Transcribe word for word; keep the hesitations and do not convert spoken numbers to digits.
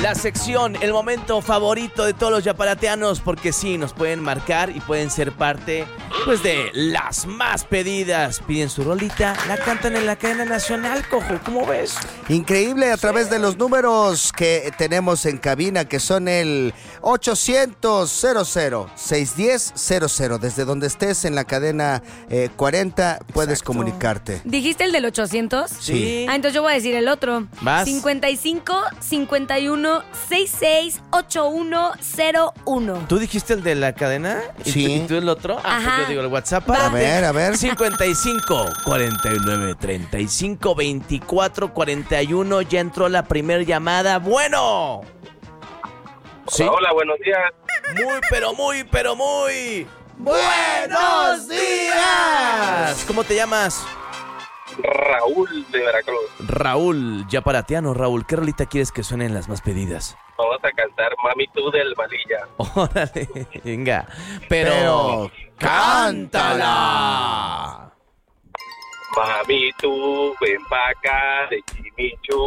la sección, el momento favorito de todos los yaparateanos, porque sí, nos pueden marcar y pueden ser parte, pues, de las más pedidas. Piden su rolita, la cantan en la cadena nacional, cojo, ¿cómo ves? Increíble, a través de los números que tenemos en cabina, que son el ochocientos, cero cero, seiscientos diez, cero cero. Desde donde estés en la cadena eh, cuarenta, puedes Exacto. comunicarte. ¿Dijiste el del ochocientos? Sí. Ah, entonces yo voy a decir el otro. ¿Vas? cincuenta y cinco, cincuenta y uno, sesenta y seis, ochenta y uno cero uno. ¿Tú dijiste el de la cadena? ¿Y Sí. tú, ¿Y tú el otro? Ah, Ajá. pues yo digo el WhatsApp. A ver, a ver. cincuenta y cinco, cuarenta y nueve, treinta y cinco, veinticuatro, cuarenta y uno. Ya entró la primer llamada. Bueno. ¿Sí? Hola, hola, buenos días. Muy, pero muy, pero muy. ¡Buenos días! ¿Cómo te llamas? Raúl de Veracruz. Raúl, yaparateano. Raúl, ¿qué rolita quieres que suenen las más pedidas? Vamos a cantar Mami Tú del Malilla. Órale, venga. Pero, Pero cántala. Mami Tú, ven pa' acá de Chimichu.